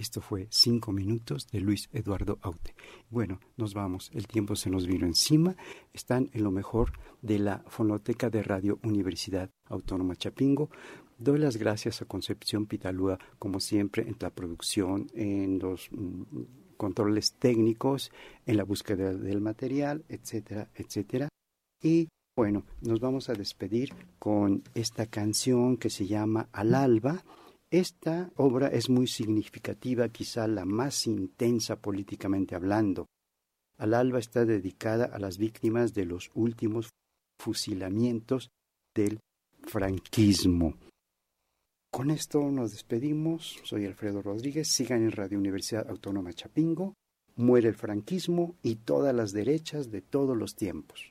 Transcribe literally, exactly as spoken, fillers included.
Esto fue Cinco Minutos de Luis Eduardo Aute. Bueno, nos vamos. El tiempo se nos vino encima. Están en lo mejor de la Fonoteca de Radio Universidad Autónoma Chapingo. Doy las gracias a Concepción Pitalúa, como siempre, en la producción, en los mm, controles técnicos, en la búsqueda del material, etcétera, etcétera. Y bueno, nos vamos a despedir con esta canción que se llama Al Alba. Esta obra es muy significativa, quizá la más intensa políticamente hablando. Al Alba está dedicada a las víctimas de los últimos fusilamientos del franquismo. Con esto nos despedimos. Soy Alfredo Rodríguez. Sigan en Radio Universidad Autónoma Chapingo. Muere el franquismo y todas las derechas de todos los tiempos.